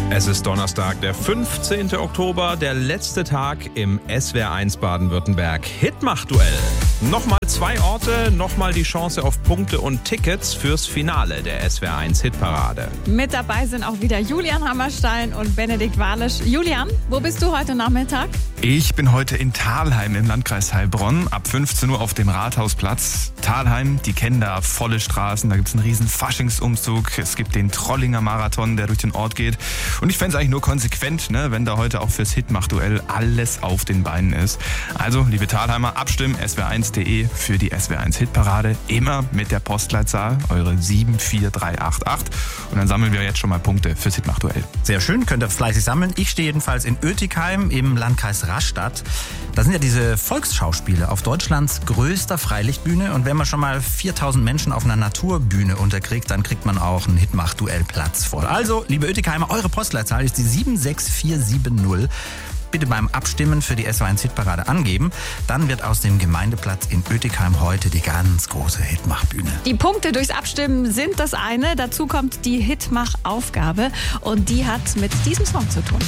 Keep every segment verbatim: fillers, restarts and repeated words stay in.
Es ist Donnerstag, der fünfzehnten Oktober, der letzte Tag im S W R eins Baden-Württemberg Hitmach-Duell. Nochmal zwei Orte, nochmal die Chance auf Punkte und Tickets fürs Finale der S W R eins Hitparade. Mit dabei sind auch wieder Julian Hammerstein und Benedikt Walisch. Julian, wo bist du heute Nachmittag? Ich bin heute in Thalheim im Landkreis Heilbronn, ab fünfzehn Uhr auf dem Rathausplatz. Thalheim, die kennen da volle Straßen, da gibt es einen riesen Faschingsumzug, es gibt den Trollinger Marathon, der durch den Ort geht. Und ich fände es eigentlich nur konsequent, ne, wenn da heute auch fürs Hitmach-Duell alles auf den Beinen ist. Also, liebe Thalheimer, abstimmen, S W R eins punkt de für die S W R eins Hitparade. Immer mit der Postleitzahl, eure sieben vier drei acht acht. Und dann sammeln wir jetzt schon mal Punkte fürs Hitmach-Duell. Sehr schön, könnt ihr fleißig sammeln. Ich stehe jedenfalls in Oetikheim im Landkreis Rastatt. Da sind ja diese Volksschauspiele auf Deutschlands größter Freilichtbühne. Und wenn man schon mal viertausend Menschen auf einer Naturbühne unterkriegt, dann kriegt man auch einen Hitmach-Duell-Platz voll. Also, liebe Oetikheimer, eure Postleitzahl ist die sieben sechs vier sieben null. Bitte beim Abstimmen für die S W R eins Hitparade angeben. Dann wird aus dem Gemeindeplatz in Oetikheim heute die ganz große Hitmach-Bühne. Die Punkte durchs Abstimmen sind das eine. Dazu kommt die Hitmach-Aufgabe. Und die hat mit diesem Song zu tun.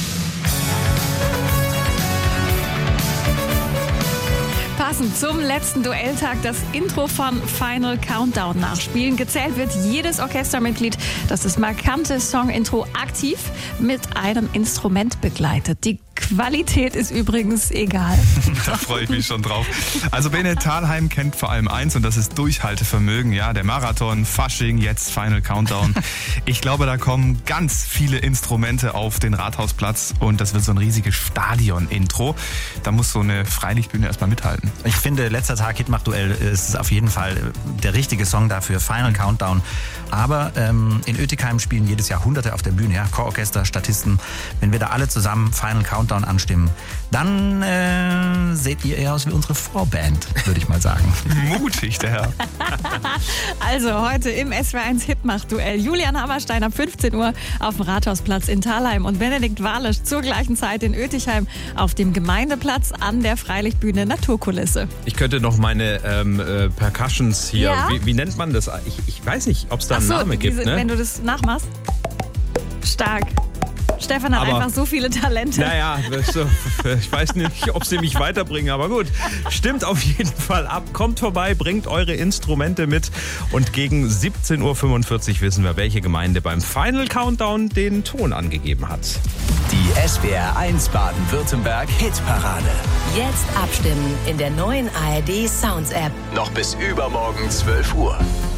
Passend zum letzten Duelltag das Intro von Final Countdown nachspielen. Gezählt wird jedes Orchestermitglied, das das markante Song-Intro aktiv mit einem Instrument begleitet. Die Qualität ist übrigens egal. Da freue ich mich schon drauf. Also Bene, Thalheim kennt vor allem eins und das ist Durchhaltevermögen. Ja, der Marathon, Fasching, jetzt Final Countdown. Ich glaube, da kommen ganz viele Instrumente auf den Rathausplatz und das wird so ein riesiges Stadion-Intro. Da muss so eine Freilichtbühne erstmal mithalten. Ich finde, letzter Tag Hitmach-Duell ist auf jeden Fall der richtige Song dafür, Final Countdown. Aber ähm, in Oetikheim spielen jedes Jahr Hunderte auf der Bühne, ja, Chororchester, Statisten. Wenn wir da alle zusammen Final Countdown anstimmen, dann äh, seht ihr eher aus wie unsere Vorband, würde ich mal sagen. Mutig, der Herr. Also heute im S W R eins Hitmach-Duell. Julian Hammerstein ab fünfzehn Uhr auf dem Rathausplatz in Thalheim und Benedikt Walisch zur gleichen Zeit in Oetikheim auf dem Gemeindeplatz an der Freilichtbühne Naturkulisse. Ich könnte noch meine ähm, äh, Percussions hier, Ja? wie, wie nennt man das? Ich, ich weiß nicht, ob es da Ach einen so, Namen gibt. diese, Ne? wenn du das nachmachst. Stark. Stefan hat Aber- einfach so viele Talente. Naja, das, äh, ich weiß nicht, ob sie mich weiterbringen, aber gut. Stimmt auf jeden Fall ab. Kommt vorbei, bringt eure Instrumente mit. Und gegen siebzehn Uhr fünfundvierzig wissen wir, welche Gemeinde beim Final Countdown den Ton angegeben hat. Die S W R eins Baden-Württemberg Hitparade. Jetzt abstimmen in der neuen A R D Sounds App. Noch bis übermorgen zwölf Uhr.